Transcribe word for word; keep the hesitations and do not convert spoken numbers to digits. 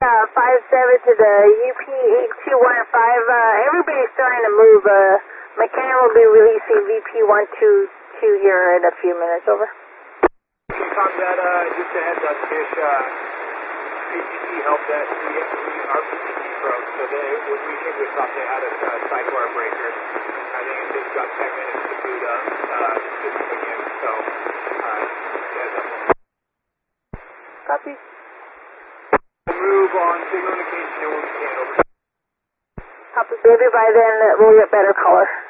Uh, five seven to the U P eight two one five. Uh, everybody's starting to move. Uh, McCann will be releasing V P one two two here in a few minutes. Over. Can you copy that? Uh, just a heads up, Fish. Uh, A T T helped that we, we, our P T T broke, so they, we think we thought they had a uh, cycler breaker. I think it just got ten minutes to boot up uh, system again, so uh, heads up. Copy. We'll move on signal indication and when we can. Over. Copy, baby. By then, we'll get better color.